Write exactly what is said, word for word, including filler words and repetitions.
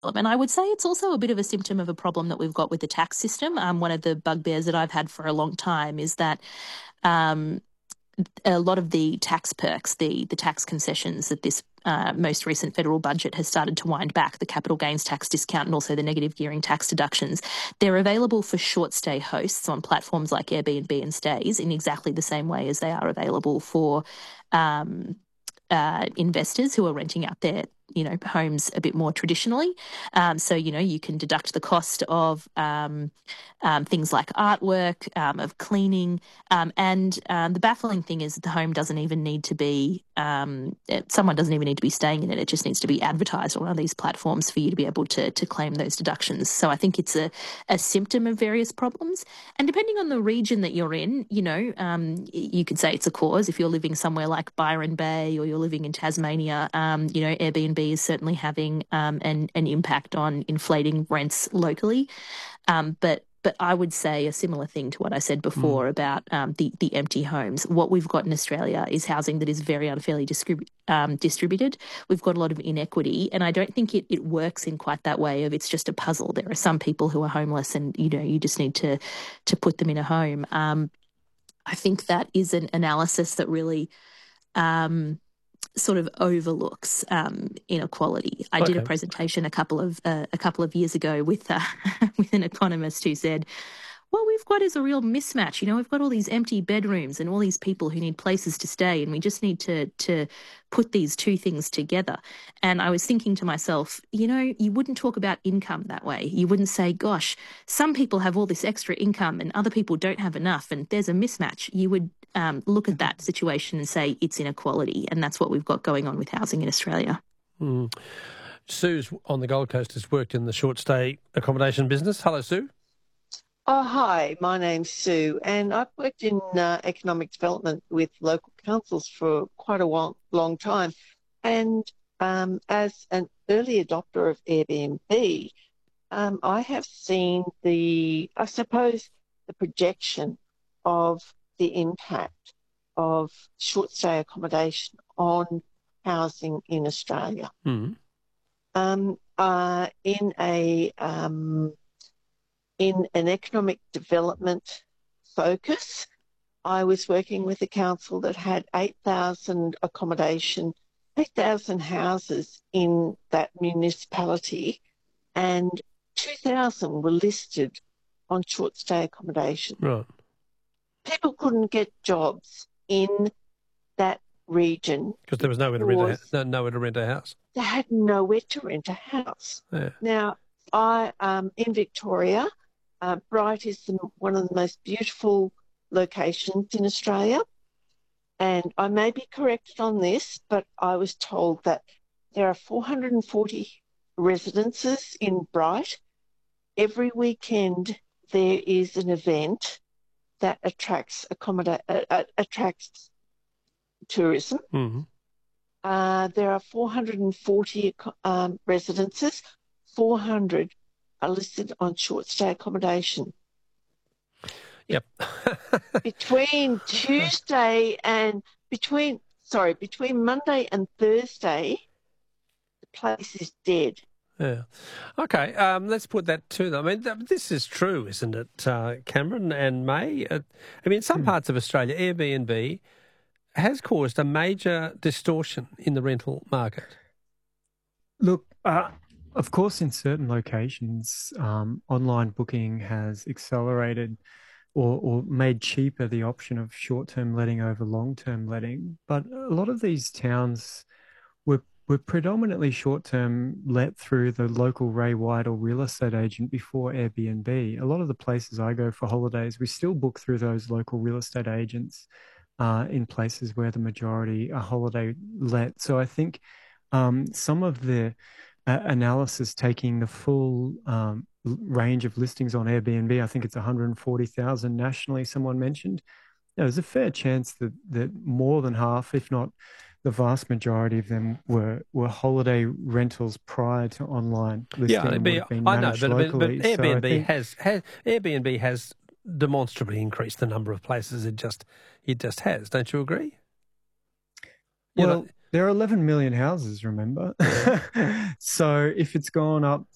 And I would say it's also a bit of a symptom of a problem that we've got with the tax system. Um, one of the bugbears that I've had for a long time is that um, a lot of the tax perks, the the tax concessions that this uh, most recent federal budget has started to wind back, the capital gains tax discount and also the negative gearing tax deductions, they're available for short stay hosts on platforms like Airbnb and Stays in exactly the same way as they are available for um, uh, investors who are renting out their you know homes a bit more traditionally. Um, so you know you can deduct the cost of um, um, things like artwork, um, of cleaning, um, and um, the baffling thing is that the home doesn't even need to be um, it, someone doesn't even need to be staying in it. It just needs to be advertised on one of these platforms for you to be able to to claim those deductions. So I think it's a a symptom of various problems, and depending on the region that you're in, you know, um, you could say it's a cause. If you're living somewhere like Byron Bay or you're living in Tasmania, um, you know, Airbnb is certainly having um, an an impact on inflating rents locally. Um, but but I would say a similar thing to what I said Mm. before about um, the the empty homes. What we've got in Australia is housing that is very unfairly distrib- um, distributed. We've got a lot of inequity, and I don't think it it works in quite that way. Of it's just a puzzle. There are some people who are homeless, and you know you just need to to put them in a home. Um, I think that is an analysis that really um, sort of overlooks um, inequality. I did a Okay. presentation a couple of uh, a couple of years ago with uh, with an economist who said, "What we've got is a real mismatch. You know, we've got all these empty bedrooms and all these people who need places to stay, and we just need to to put these two things together." And I was thinking to myself, you know, you wouldn't talk about income that way. You wouldn't say, "Gosh, some people have all this extra income and other people don't have enough, and there's a mismatch." You would um, look at that situation and say it's inequality, and that's what we've got going on with housing in Australia. Mm. Sue's on the Gold Coast has worked in the short stay accommodation business. Hello, Sue. Oh, hi, my name's Sue, and I've worked in uh, economic development with local councils for quite a while, long time. And um, as an early adopter of Airbnb, um, I have seen the, I suppose, the projection of the impact of short stay accommodation on housing in Australia. Mm. Um, uh, in a um, in an economic development focus, I was working with a council that had eight thousand accommodation, eight thousand houses in that municipality, and two thousand were listed on short stay accommodation. Right. People couldn't get jobs in that region Because there was nowhere to rent a because no, nowhere to rent a house. they had nowhere to rent a house. Yeah. Now, I um, in Victoria, uh, Bright is the, one of the most beautiful locations in Australia, and I may be corrected on this, but I was told that there are four hundred forty residences in Bright. Every weekend there is an event that attracts accommodate uh, uh, attracts tourism. Mm-hmm. Uh, there are four hundred forty um, residences. four hundred are listed on short stay accommodation. Yep. Between Tuesday and between sorry between Monday and Thursday, the place is dead. Yeah. Okay. Um, let's put that to them. I mean, th- this is true, isn't it, uh, Cameron and May? Uh, I mean, in some Hmm. parts of Australia, Airbnb has caused a major distortion in the rental market. Look, uh, of course, in certain locations, um, online booking has accelerated or, or made cheaper the option of short-term letting over long-term letting. But a lot of these towns were were predominantly short-term let through the local Ray White or real estate agent before Airbnb. A lot of the places I go for holidays, we still book through those local real estate agents uh, in places where the majority are holiday let. So I think um, some of the uh, analysis taking the full um, l- range of listings on Airbnb, I think it's one hundred forty thousand nationally, someone mentioned. Yeah, there's a fair chance that, that more than half, if not the vast majority of them, were were holiday rentals prior to online Yeah, listing it'd and would be, have been I know, managed but, but, but locally. So I Airbnb think, has, has Airbnb has demonstrably increased the number of places it just it just has. Don't you agree? You know, well, there are eleven million houses, remember? yeah. So if it's gone up